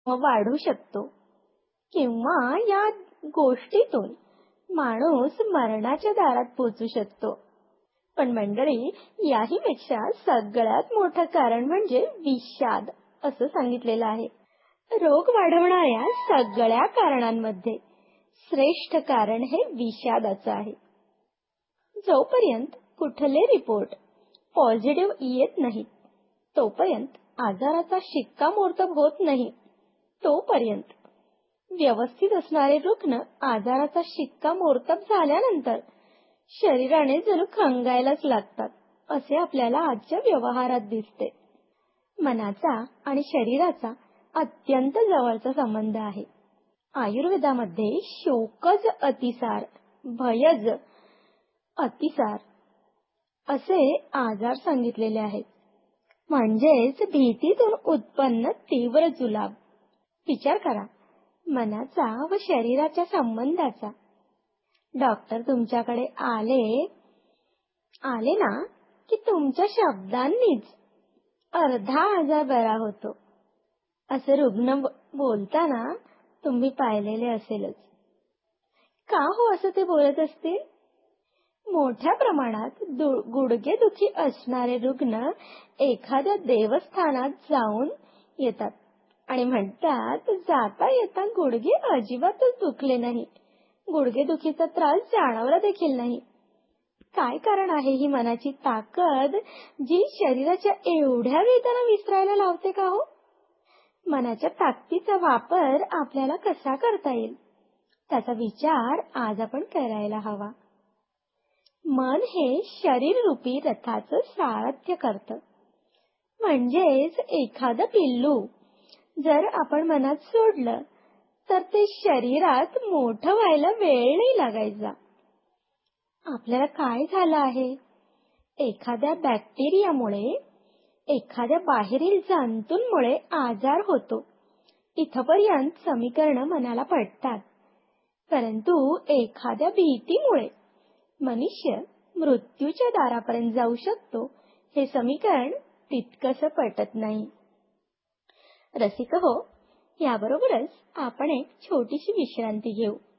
वाढू शकतो किंवा या गोष्टीतून माणूस मरणाच्या दारात पोहोचू शकतो. पण मंडळी, याही पेक्षा सगळ्यात मोठं कारण म्हणजे विषाद असं सांगितलेलं आहे. रोग वाढवणाऱ्या सगळ्या कारणांमध्ये श्रेष्ठ कारण हे विषादाचं आहे. जोपर्यंत कुठले रिपोर्ट पॉझिटिव्ह येत नाहीत, तोपर्यंत आजाराचा शिक्कामोर्तब होत नाही, तोपर्यंत व्यवस्थित असणारे रुग्ण आजाराचा शिक्कामोर्तब झाल्यानंतर शरीराने जणू खंगायलाच लागतात, असे आपल्याला आजच्या व्यवहारात दिसते. मनाचा आणि शरीराचा अत्यंत जवळचा संबंध आहे. आयुर्वेदामध्ये शोकज अतिसार, भयज अतिसार असे आजार सांगितलेले आहेत. म्हणजेच भीतीतून उत्पन्न तीव्र जुलाब. विचार करा, मनाचा व शरीराच्या संबंधाचा. डॉक्टर तुमच्याकडे आले ना की तुमच्या शब्दांनीच अर्धा आजार बरा होतो, असे रुग्ण बोलताना तुम्ही पाहिलेले असेलच. का हो असं ते बोलत असतील? मोठ्या प्रमाणात गुडघेदुखी असणारे रुग्ण एखाद्या देवस्थानात जाऊन येतात आणि म्हणतात, जाता येता गुडघे अजिबातच दुखले नाही, गुडघेदुखीचा त्रास जाणवला देखील नाही. काय कारण आहे ही मनाची ताकद जी शरीराच्या एवढ्या वेदना विसरायला लावते का हो? मनाच्या ताकदीचा वापर आपल्याला कसा करता येईल, त्याचा विचार आज आपण करायला हवा. मन हे शरीररूपी रथाचं सारथ्य करतं. म्हणजेच एखादं पिल्लू जर आपण मनात सोडलं तर ते शरीरात मोठं व्हायला वेळ नाही लागायचा. आपल्याला काय झालं आहे? एखाद्या बॅक्टेरियामुळे, एखाद्या बाहेरील जंतूंमुळे आजार होतो, इथपर्यंत समीकरण मनाला पटतात. परंतु एखाद्या भीतीमुळे मनुष्य मृत्यूच्या दारापर्यंत जाऊ शकतो, हे समीकरण तितकंसं पटत नाही. रसिक हो, याबरोबरच आपण एक छोटीशी विश्रांती घेऊ.